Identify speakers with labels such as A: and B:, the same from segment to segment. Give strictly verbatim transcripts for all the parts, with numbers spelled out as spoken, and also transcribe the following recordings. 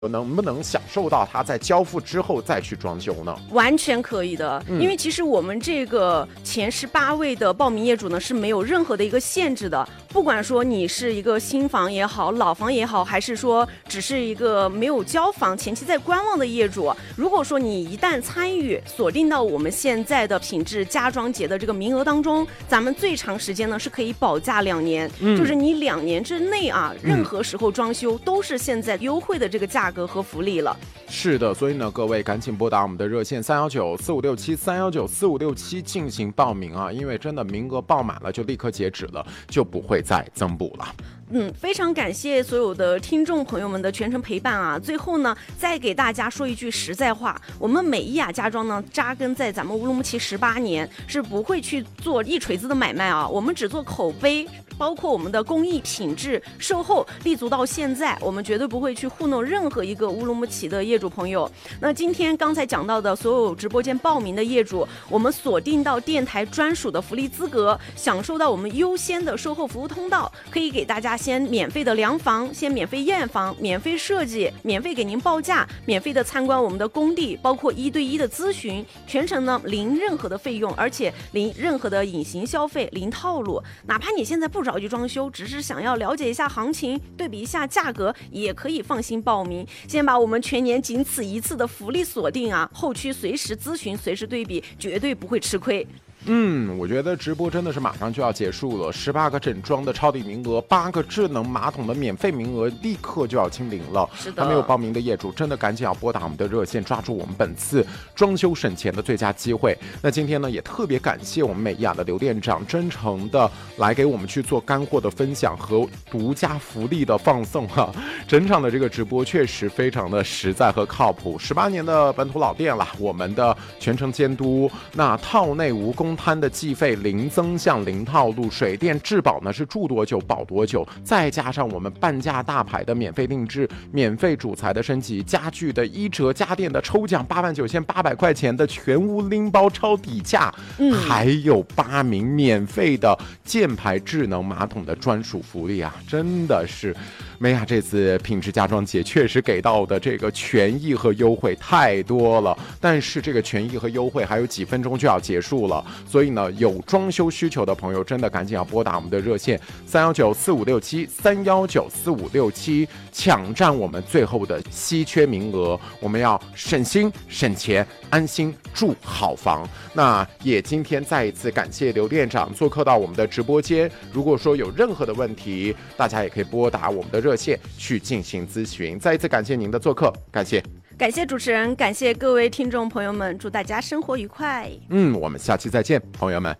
A: 能不能享受到它在交付之后再去装修呢？
B: 完全可以的，嗯、因为其实我们这个前十八位的报名业主呢是没有任何的一个限制的，不管说你是一个新房也好，老房也好，还是说只是一个没有交房前期在观望的业主，如果说你一旦参与锁定到我们现在的品质家装节的这个名额当中，咱们最长时间呢是可以保价两年，嗯、就是你两年之内啊，任何时候装修都是现在优惠的这个价格和福利了。
A: 是的，所以呢，各位赶紧拨打我们的热线三一九四五六七三一九四五六七进行报名啊！因为真的名额爆满了，就立刻截止了，就不会再增补了。
B: 嗯，非常感谢所有的听众朋友们的全程陪伴啊！最后呢，再给大家说一句实在话，我们美伊雅家装呢，扎根在咱们乌鲁木齐十八年，是不会去做一锤子的买卖啊！我们只做口碑，包括我们的工艺、品质、售后，立足到现在，我们绝对不会去糊弄任何一个乌鲁木齐的业主朋友。那今天刚才讲到的所有直播间报名的业主，我们锁定到电台专属的福利资格，享受到我们优先的售后服务通道，可以给大家先免费的量房，先免费验房，免费设计，免费给您报价，免费的参观我们的工地，包括一对一的咨询，全程呢零任何的费用，而且零任何的隐形消费，零套路。哪怕你现在不着急装修，只是想要了解一下行情，对比一下价格，也可以放心报名。先把我们全年仅此一次的福利锁定啊，后期随时咨询，随时对比，绝对不会吃亏。
A: 嗯，我觉得直播真的是马上就要结束了，十八个整装的超抵名额，八个智能马桶的免费名额立刻就要清零了。
B: 是的，
A: 还没有报名的业主，真的赶紧要拨打我们的热线，抓住我们本次装修省钱的最佳机会。那今天呢，也特别感谢我们美雅的刘店长，真诚的来给我们去做干货的分享和独家福利的放送哈、啊。整场的这个直播确实非常的实在和靠谱，十八年的本土老店了，我们的全程监督，那套内无公摊的计费零增项零套路，水电质保呢是住多久保多久，再加上我们半价大牌的免费定制、免费主材的升级、家具的一折、家电的抽奖，八万九千八百块钱的全屋拎包超底价，嗯，还有八名免费的键盘智能马桶的专属福利啊，真的是。美雅这次品质家装节确实给到的这个权益和优惠太多了，但是这个权益和优惠还有几分钟就要结束了，所以呢，有装修需求的朋友真的赶紧要拨打我们的热线三一九四五六七三一九四五六七，抢占我们最后的稀缺名额。我们要省心省钱，安心住好房。那也今天再一次感谢刘店长做客到我们的直播间，如果说有任何的问题，大家也可以拨打我们的热线去进行咨询。再一次感谢您的做客，感谢
B: 感谢主持人，感谢各位听众朋友们，祝大家生活愉快。
A: 嗯，我们下期再见，朋友们。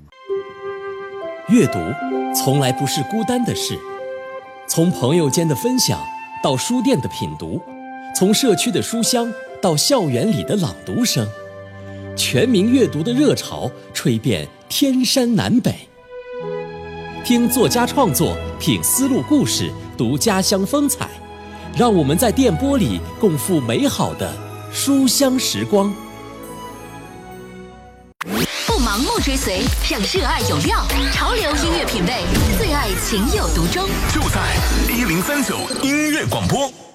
C: 阅读从来不是孤单的事，从朋友间的分享到书店的品读，从社区的书香到校园里的朗读声，全民阅读的热潮吹遍天山南北。听作家创作，品丝路故事，读家乡风采，让我们在电波里共赴美好的书香时光。
D: 不盲目追随，让热爱有料，潮流音乐品味，最爱情有独钟，
E: 就在一零三九音乐广播。